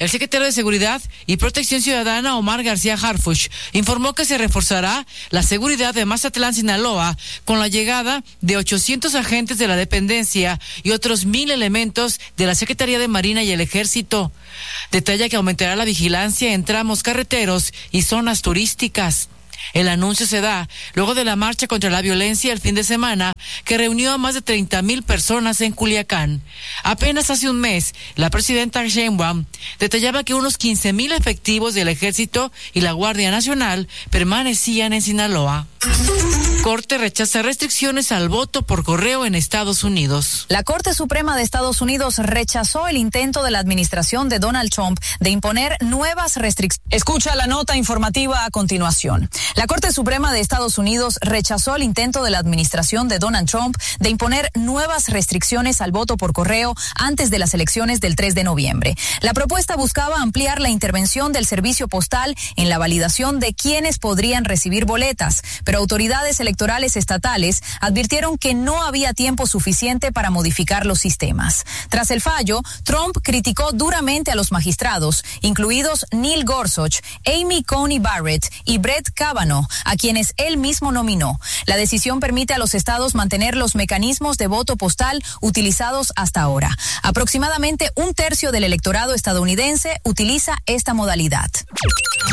El secretario de Seguridad y Protección Ciudadana, Omar García Harfuch, informó que se reforzará la seguridad de Mazatlán, Sinaloa, con la llegada de 800 agentes de la dependencia y otros 1,000 elementos de la Secretaría de Marina y el Ejército. Detalla que aumentará la vigilancia en tramos carreteros y zonas turísticas. El anuncio se da luego de la marcha contra la violencia el fin de semana, que reunió a más de 30,000 personas en Culiacán. Apenas hace un mes, la presidenta Sheinbaum detallaba que unos 15,000 efectivos del Ejército y la Guardia Nacional permanecían en Sinaloa. Corte rechaza restricciones al voto por correo en Estados Unidos. La Corte Suprema de Estados Unidos rechazó el intento de la administración de Donald Trump de imponer nuevas restricciones. Escucha la nota informativa a continuación. La Corte Suprema de Estados Unidos rechazó el intento de la administración de Donald Trump de imponer nuevas restricciones al voto por correo antes de las elecciones del 3 de noviembre. La propuesta buscaba ampliar la intervención del servicio postal en la validación de quiénes podrían recibir boletas, pero autoridades electorales estatales advirtieron que no había tiempo suficiente para modificar los sistemas. Tras el fallo, Trump criticó duramente a los magistrados, incluidos Neil Gorsuch, Amy Coney Barrett y Brett Kavanaugh, a quienes él mismo nominó. La decisión permite a los estados mantener los mecanismos de voto postal utilizados hasta ahora. Aproximadamente un tercio del electorado estadounidense utiliza esta modalidad.